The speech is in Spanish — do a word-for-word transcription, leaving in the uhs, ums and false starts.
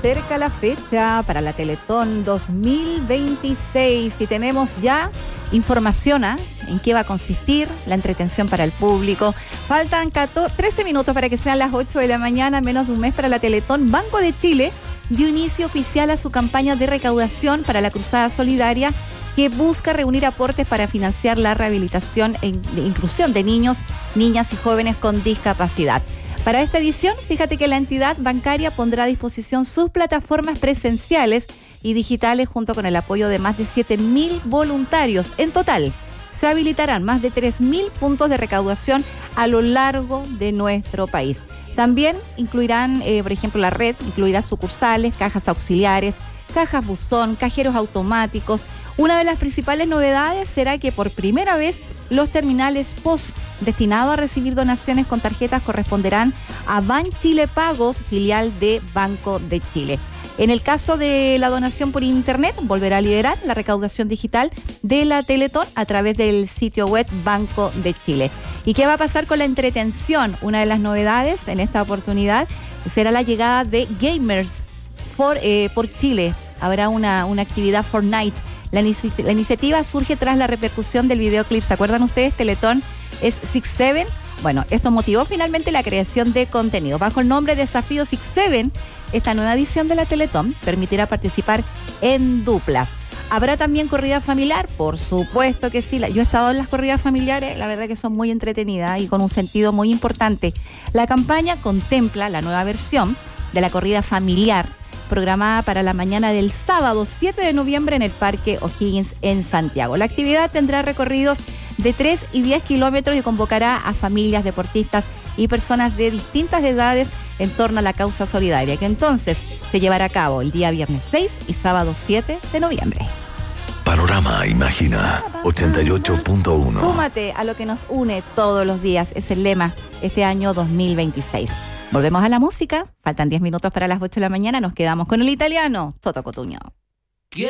acerca la fecha para la Teletón dos mil veintiséis y tenemos ya información ¿eh? en qué va a consistir la entretención para el público. Faltan catorce, trece minutos para que sean las ocho de la mañana, menos de un mes para la Teletón. Banco de Chile dio inicio oficial a su campaña de recaudación para la Cruzada Solidaria, que busca reunir aportes para financiar la rehabilitación e inclusión de niños, niñas y jóvenes con discapacidad. Para esta edición, fíjate que la entidad bancaria pondrá a disposición sus plataformas presenciales y digitales junto con el apoyo de más de siete mil voluntarios. En total, se habilitarán más de tres mil puntos de recaudación a lo largo de nuestro país. También incluirán, eh, por ejemplo, la red incluirá sucursales, cajas auxiliares, cajas buzón, cajeros automáticos. Una de las principales novedades será que por primera vez los terminales P O S destinados a recibir donaciones con tarjetas corresponderán a Banchile Pagos, filial de Banco de Chile. En el caso de la donación por internet, volverá a liderar la recaudación digital de la Teletón a través del sitio web Banco de Chile. ¿Y qué va a pasar con la entretención? Una de las novedades en esta oportunidad será la llegada de Gamers por, eh, por Chile. Habrá una, una actividad Fortnite. La, inici- la iniciativa surge tras la repercusión del videoclip. ¿Se acuerdan ustedes? Teletón es Six Seven. Bueno, esto motivó finalmente la creación de contenido. Bajo el nombre Desafío Six Seven, esta nueva edición de la Teletón permitirá participar en duplas. ¿Habrá también corrida familiar? Por supuesto que sí. Yo he estado en las corridas familiares, la verdad que son muy entretenidas y con un sentido muy importante. La campaña contempla la nueva versión de la corrida familiar, programada para la mañana del sábado siete de noviembre en el Parque O'Higgins en Santiago. La actividad tendrá recorridos de tres y diez kilómetros y convocará a familias, deportistas y personas de distintas edades en torno a la causa solidaria, que entonces se llevará a cabo el día viernes seis y sábado siete de noviembre. Panorama Imagina ochenta y ocho punto uno. Súmate a lo que nos une todos los días, es el lema este año dos mil veintiséis. Volvemos a la música, faltan diez minutos para las ocho de la mañana, nos quedamos con el italiano Toto Cutugno.